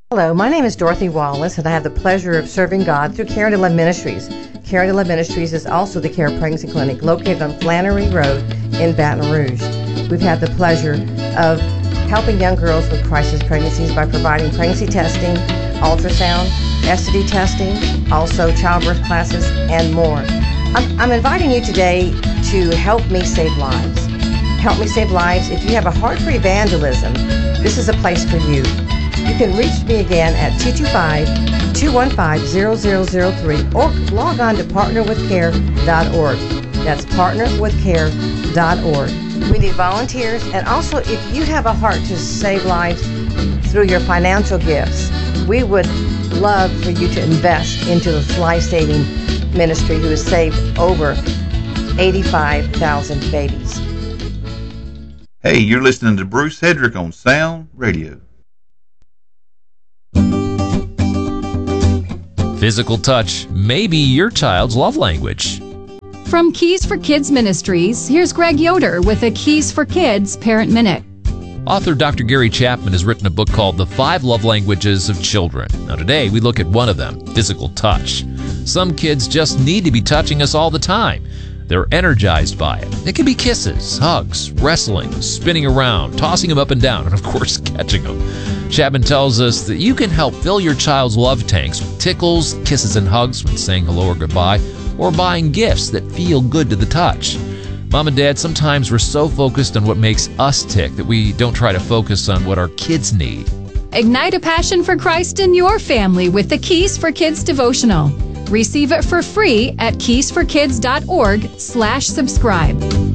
Hello, my name is Dorothy Wallace, and I have the pleasure of serving God through Care to Love Ministries. Care to Love Ministries is also the Care Pregnancy Clinic located on Flannery Road in Baton Rouge. We've had the pleasure of helping young girls with crisis pregnancies by providing pregnancy testing, ultrasound, STD testing, also childbirth classes, and more. I'm inviting you today to help me save lives. Help me save lives. If you have a heart for evangelism, this is a place for you. You can reach me again at 225-215-0003 or log on to partnerwithcare.org. That's partnerwithcare.org. We need volunteers, and also if you have a heart to save lives through your financial gifts, we would love for you to invest into this life-saving ministry who has saved over 85,000 babies. Hey, you're listening to Bruce Hedrick on Sound Radio. Physical touch may be your child's love language. From Keys for Kids Ministries, here's Greg Yoder with a Keys for Kids Parent Minute. Author Dr. Gary Chapman has written a book called The 5 Love Languages of Children. Now today we look at one of them, physical touch. Some kids just need to be touching us all the time. They're energized by it. It can be kisses, hugs, wrestling, spinning around, tossing them up and down, and of course catching them. Chapman tells us that you can help fill your child's love tanks with tickles, kisses, and hugs when saying hello or goodbye, or buying gifts that feel good to the touch. Mom and Dad, sometimes we're so focused on what makes us tick that we don't try to focus on what our kids need. Ignite a passion for Christ in your family with the Keys for Kids devotional. Receive it for free at keysforkids.org/subscribe.